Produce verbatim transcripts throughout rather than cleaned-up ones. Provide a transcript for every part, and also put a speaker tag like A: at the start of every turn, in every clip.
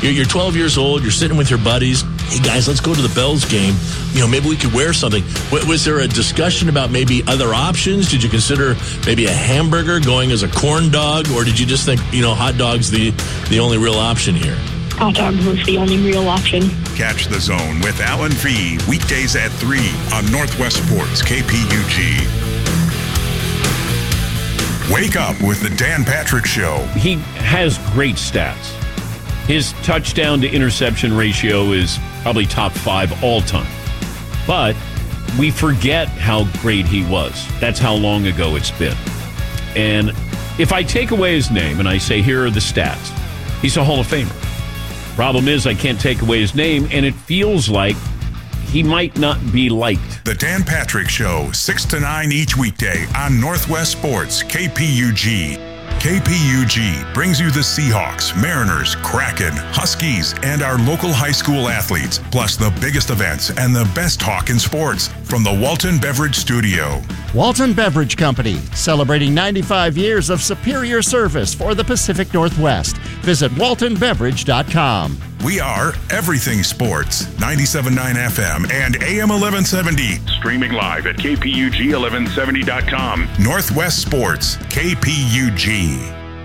A: You're, you're twelve years old. You're sitting with your buddies. Hey, guys, let's go to the Bells game. You know, maybe we could wear something. W- was there a discussion about maybe other options? Did you consider maybe a hamburger going as a corn dog? Or did you just think, you know, hot dog's the, the only real option here?
B: Hot dog was the only real option.
C: Catch The Zone with Alan Fee weekdays at three on Northwest Sports K P U G. Wake up with the Dan Patrick Show.
D: He has great stats. His touchdown to interception ratio is probably top five all time. But we forget how great he was. That's how long ago it's been. And if I take away his name and I say, here are the stats, he's a Hall of Famer. Problem is, I can't take away his name, and it feels like he might not be liked.
C: The Dan Patrick Show, six to nine each weekday on Northwest Sports K P U G. K P U G brings you the Seahawks, Mariners, Kraken, Huskies, and our local high school athletes, plus the biggest events and the best talk in sports from the Walton Beverage Studio.
E: Walton Beverage Company, celebrating ninety-five years of superior service for the Pacific Northwest. Visit walton beverage dot com.
C: We are Everything Sports, ninety-seven point nine F M and A M eleven seventy. Streaming live at K P U G eleven seventy dot com. Northwest Sports, K P U G.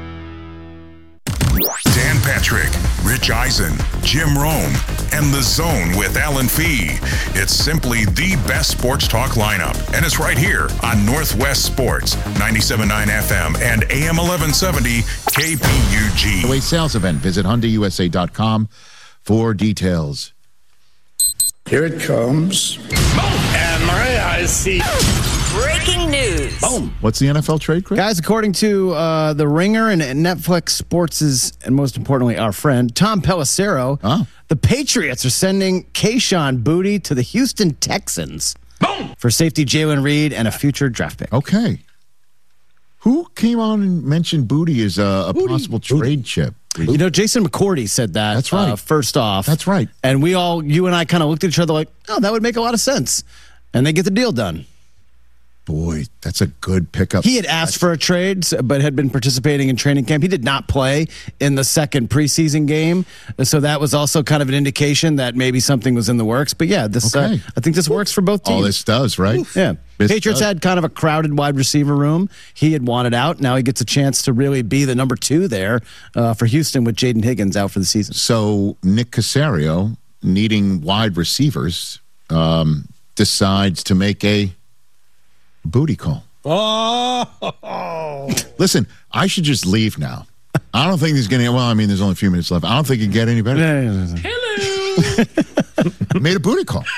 C: Dan Patrick, Rich Eisen, Jim Rome, and The Zone with Alan Fee. It's simply the best sports talk lineup, and it's right here on Northwest Sports, ninety-seven point nine F M and A M eleven seventy K P U G.
F: Away sales event. Visit Hyundai U S A dot com for details.
G: Here it comes.
H: And my eyes see.
I: Breaking news.
F: Boom. What's the N F L trade, Chris?
J: Guys, according to uh, The Ringer and Netflix Sports' and most importantly, our friend, Tom Pelissero,
F: oh.
J: the Patriots are sending Kayshon Boutte to the Houston Texans
H: Boom.
J: for safety Jalen Reed and a future draft pick.
F: Okay. Who came on and mentioned Boutte as a, a possible trade chip?
J: You know, Jason McCourty said that.
F: That's right.
J: Uh, first off.
F: That's right.
J: And we all, you and I kind of looked at each other like, oh, that would make a lot of sense. And they get the deal done.
F: Boy, that's a good pickup.
J: He had asked for a trade, but had been participating in training camp. He did not play in the second preseason game, so that was also kind of an indication that maybe something was in the works. But yeah, this
F: Okay.
J: uh, I think this works for both teams.
F: All this does, right?
J: Yeah.
F: This
J: Patriots
F: does.
J: had kind of a crowded wide receiver room. He had wanted out. Now he gets a chance to really be the number two there uh, for Houston with Jaden Higgins out for the season.
F: So Nick Caserio, needing wide receivers, um, decides to make a booty call.
H: Oh.
F: Listen, I should just leave now. I don't think he's going to, well, I mean, there's only a few minutes left. I don't think he can get any better.
H: Hello.
F: Made a booty call.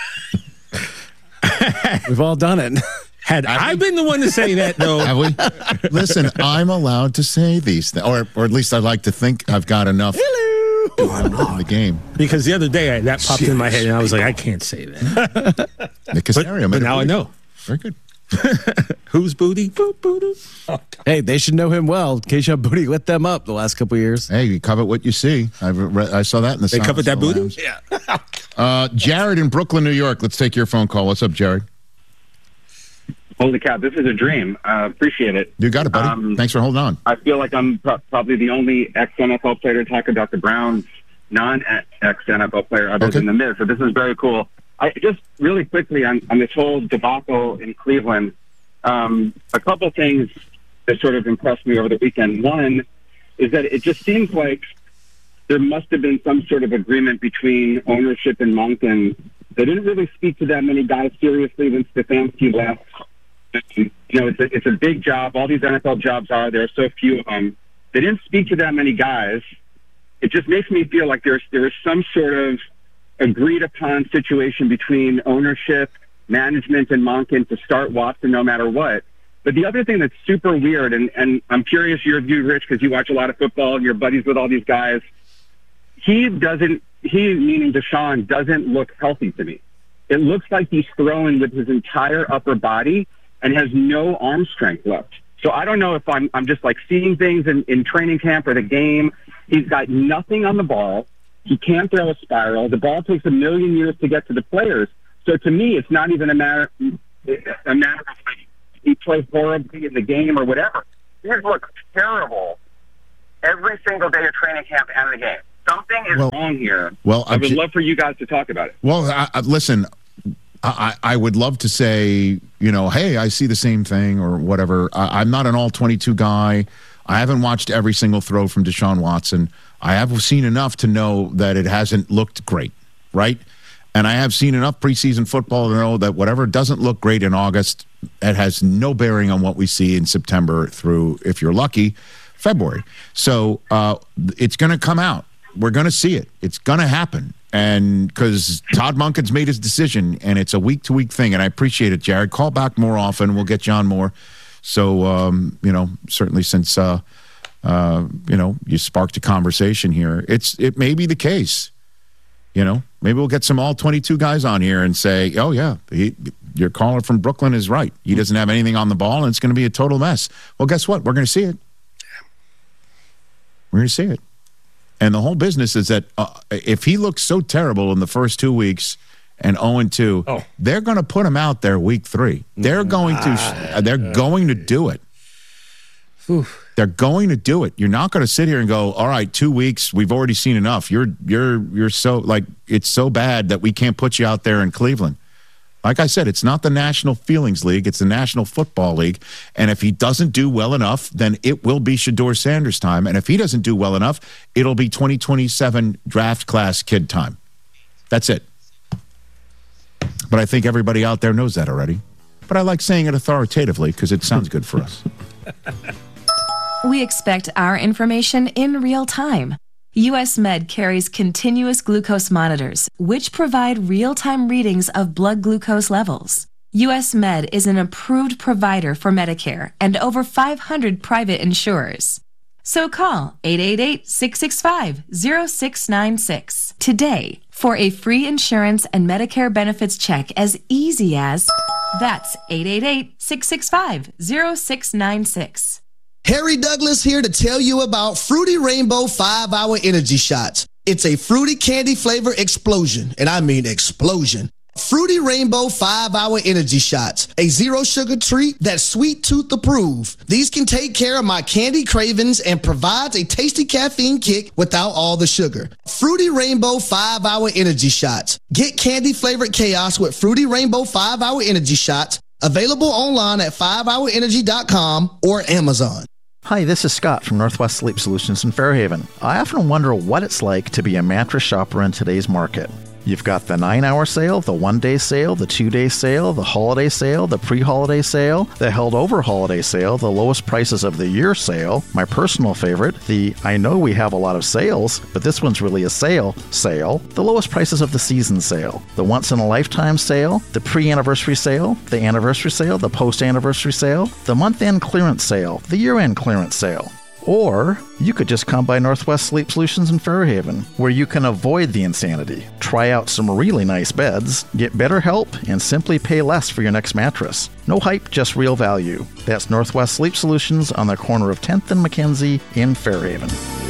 J: We've all done it.
H: Had I been the one to say that, though.
F: Have we? Listen, I'm allowed to say these things, or, or at least I like to think I've got enough in the game.
H: Because the other day I, that popped in my head, and I was like, I can't say that.
F: Nick Caserio
H: But,
F: made
H: but
F: a
H: now I
F: booty
H: know.
F: call. Very good.
H: Who's Booty? Boop, booty. Oh,
J: Hey, they should know him well. Kayshon Boutte lit them up the last couple of years.
F: Hey, you cover what you see. I've re- I saw that in the
H: They
F: Silence
H: covered that
F: of the
H: booty?
F: Lambs.
H: Yeah.
F: Uh, Jared in Brooklyn, New York. Let's take your phone call. What's up, Jared?
K: Holy cow, this is a dream. Uh, appreciate it.
F: You got it, buddy.
K: Um,
F: Thanks for holding on.
K: I feel like I'm pro- probably the only ex-N F L player to talk about the Browns non-ex-N F L player other
F: Okay.
K: than the Miz, so this is very cool. I just really quickly on, on this whole debacle in Cleveland, um, a couple things that sort of impressed me over the weekend. One is that it just seems like there must have been some sort of agreement between ownership and Monken. They didn't really speak to that many guys seriously when Stefanski left. You know, it's a, it's a big job. All these N F L jobs are. There are so few of them. They didn't speak to that many guys. It just makes me feel like there's there is some sort of agreed upon situation between ownership, management, and Monken to start Watson no matter what. But the other thing that's super weird, and, and I'm curious your view, Rich, because you watch a lot of football and you're buddies with all these guys, he doesn't, he, meaning Deshaun, doesn't look healthy to me. It looks like he's throwing with his entire upper body and has no arm strength left. So I don't know if I'm I'm just like seeing things in, in training camp or the game. He's got nothing on the ball. He can't throw a spiral. The ball takes a million years to get to the players. So to me, it's not even a matter a matter of like he plays horribly in the game or whatever. He looks terrible every single day of training camp and the game. something is
F: Well-
K: wrong here.
F: well,
K: I
F: I'm
K: would
F: ju-
K: love for you guys to talk about it.
F: Well, I, I, listen, I, I would love to say, you know, hey, I see the same thing or whatever. I, I'm not an all twenty-two guy. I haven't watched every single throw from Deshaun Watson. I have seen enough to know that it hasn't looked great, right? And I have seen enough preseason football to know that whatever doesn't look great in August, it has no bearing on what we see in September through, if you're lucky, February. So uh, it's going to come out. We're going to see it. It's going to happen. And because Todd Monken's made his decision, and it's a week-to-week thing, and I appreciate it, Jared. Call back more often. We'll get John more. So, um, you know, certainly since, uh, uh, you know, you sparked a conversation here, it's it may be the case. You know, maybe we'll get some all twenty-two guys on here and say, oh, yeah, he, your caller from Brooklyn is right. He doesn't have anything on the ball, and it's going to be a total mess. Well, guess what? We're going to see it. We're going to see it. And the whole business is that uh, if he looks so terrible in the first two weeks and oh and two,
H: Oh.
F: they're going to put him out there week three. They're going to uh, they're going to do it.
H: Oof.
F: They're going to do it. You're not going to sit here and go, all right, two weeks, we've already seen enough. You're you're you're so like it's so bad that we can't put you out there in Cleveland. Like I said, it's not the National Feelings League. It's the National Football League. And if he doesn't do well enough, then it will be Shedeur Sanders time. And if he doesn't do well enough, it'll be twenty twenty-seven draft class kid time. That's it. But I think everybody out there knows that already. But I like saying it authoritatively because it sounds good for us.
L: We expect our information in real time. U S Med carries continuous glucose monitors, which provide real-time readings of blood glucose levels. U S Med is an approved provider for Medicare and over five hundred private insurers. So call eight eight eight, six six five, zero six nine six today for a free insurance and Medicare benefits check as easy as that's eight eight eight, six six five, zero six nine six.
M: Harry Douglas here to tell you about Fruity Rainbow five hour Energy Shots. It's a fruity candy flavor explosion, and I mean explosion. Fruity Rainbow five hour Energy Shots, a zero sugar treat that's sweet tooth approved. These can take care of my candy cravings and provides a tasty caffeine kick without all the sugar. Fruity Rainbow five hour Energy Shots. Get candy flavored chaos with Fruity Rainbow five hour Energy Shots. Available online at five hour energy dot com or Amazon.
N: Hi, this is Scott from Northwest Sleep Solutions in Fairhaven. I often wonder what it's like to be a mattress shopper in today's market. You've got the nine-hour sale, the one-day sale, the two-day sale, the holiday sale, the pre-holiday sale, the held-over-holiday sale, the lowest prices of the year sale, my personal favorite, the I know we have a lot of sales, but this one's really a sale sale, the lowest prices of the season sale, the once-in-a-lifetime sale, the pre-anniversary sale, the anniversary sale, the post-anniversary sale, the month-end clearance sale, the year-end clearance sale. Or you could just come by Northwest Sleep Solutions in Fairhaven, where you can avoid the insanity, try out some really nice beds, get better help, and simply pay less for your next mattress. No hype, just real value. That's Northwest Sleep Solutions on the corner of tenth and Mackenzie in Fairhaven.